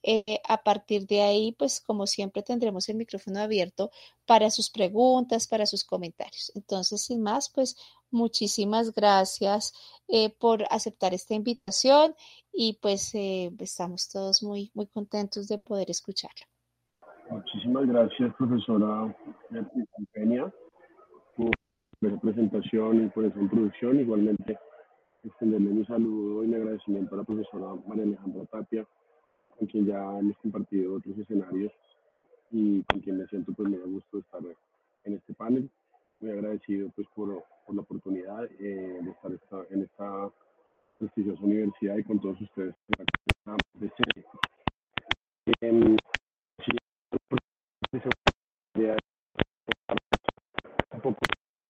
A partir de ahí, pues como siempre tendremos el micrófono abierto para sus preguntas, para sus comentarios. Entonces, sin más, pues muchísimas gracias por aceptar esta invitación y pues estamos todos muy, muy contentos de poder escucharlo. Muchísimas gracias, profesora Beatriz Eugenia, por esa presentación y por esa introducción. Igualmente, extenderle mi saludo y mi agradecimiento a la profesora María Alejandra Tapia, con quien ya hemos compartido otros escenarios y con quien me siento pues muy a gusto de estar en este panel. Muy agradecido pues por la oportunidad de estar en esta prestigiosa universidad y con todos ustedes presentes. Sí, un poco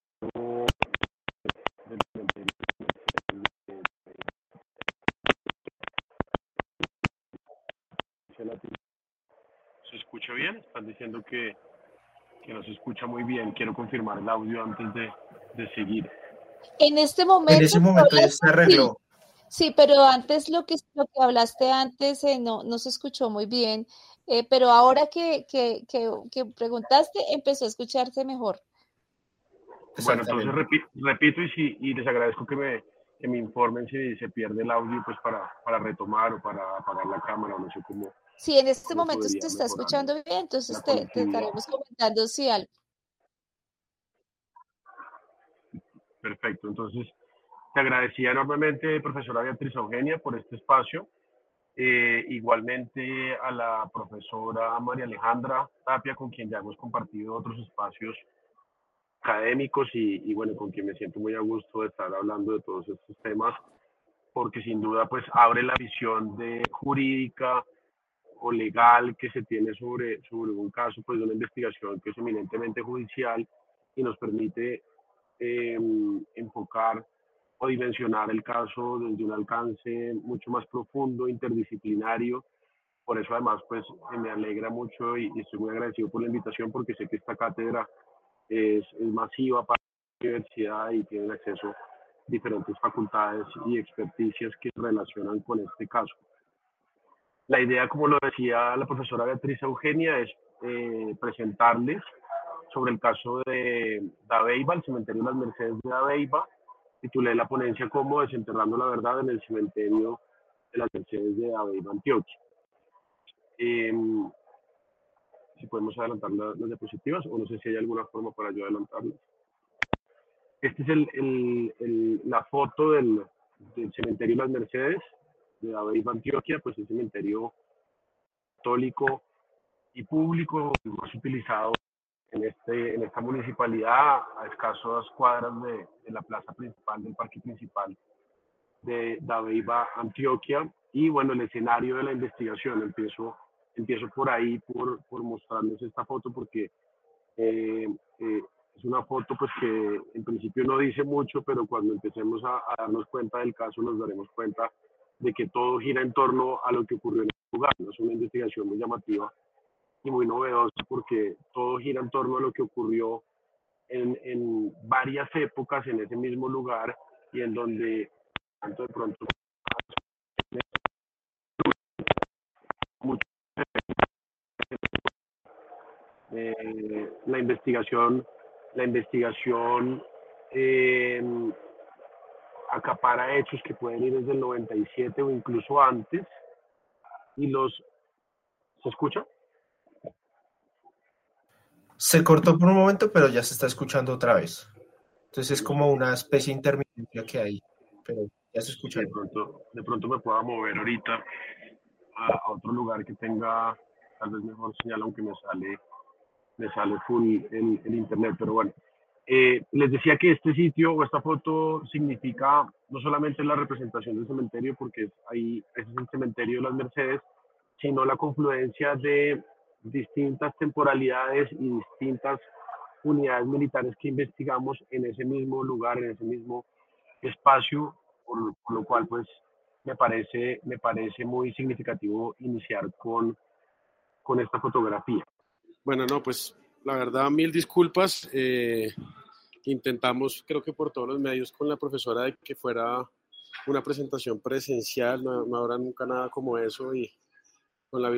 ¿se escucha bien? Están diciendo que no se escucha muy bien. Quiero confirmar el audio antes de seguir. En este En ese momento ya se arregló. Sí, pero antes lo que hablaste antes no se escuchó muy bien, pero ahora que preguntaste empezó a escucharse mejor. Bueno, entonces repito y les agradezco que me informen si se pierde el audio pues para retomar o para apagar la cámara, no sé cómo. Sí, en este momento se está escuchando bien, entonces te estaremos comentando si algo. Perfecto, entonces te agradecía enormemente, profesora Beatriz Eugenia, por este espacio. Igualmente a la profesora María Alejandra Tapia, con quien ya hemos compartido otros espacios académicos y bueno, con quien me siento muy a gusto de estar hablando de todos estos temas, porque sin duda pues abre la visión de jurídica o legal que se tiene sobre un caso, pues de una investigación que es eminentemente judicial y nos permite enfocar o dimensionar el caso desde un alcance mucho más profundo, interdisciplinario. Por eso además pues me alegra mucho y estoy muy agradecido por la invitación, porque sé que esta cátedra es masiva para la universidad y tienen acceso diferentes facultades y experticias que se relacionan con este caso. La idea, como lo decía la profesora Beatriz Eugenia, es presentarles sobre el caso de Dabeiba, el cementerio de las Mercedes de Dabeiba. Titulé la ponencia como Desenterrando la verdad en el cementerio de las Mercedes de Dabeiba, Antioquia. Si podemos adelantar las diapositivas, o no sé si hay alguna forma para yo adelantarlas. Esta es la foto del cementerio de las Mercedes de Dabeiba, Antioquia, pues es cementerio católico y público más utilizado en esta municipalidad, a escasas cuadras de la plaza principal, del parque principal de Dabeiba, Antioquia. Y bueno, el escenario de la investigación, empiezo por ahí, por mostrarles esta foto, porque es una foto pues que en principio no dice mucho, pero cuando empecemos a darnos cuenta del caso nos daremos cuenta de que todo gira en torno a lo que ocurrió en el lugar. Es una investigación muy llamativa y muy novedosa, porque todo gira en torno a lo que ocurrió en varias épocas en ese mismo lugar, y en donde tanto de pronto la investigación acapara hechos que pueden ir desde el 97 o incluso antes, y ¿se escucha? Se cortó por un momento, pero ya se está escuchando otra vez. Entonces es como una especie de intermitencia que hay, pero ya se escucha. De pronto me pueda mover ahorita a otro lugar que tenga tal vez mejor señal, aunque me sale full el internet, pero bueno. Les decía que este sitio o esta foto significa no solamente la representación del cementerio, porque ese es el cementerio de las Mercedes, sino la confluencia de distintas temporalidades y distintas unidades militares que investigamos en ese mismo lugar, en ese mismo espacio, por lo cual pues me parece muy significativo iniciar con esta fotografía. Bueno, no, pues la verdad, mil disculpas. Intentamos, creo que por todos los medios, con la profesora de que fuera una presentación presencial, no habrá nunca nada como eso, y con la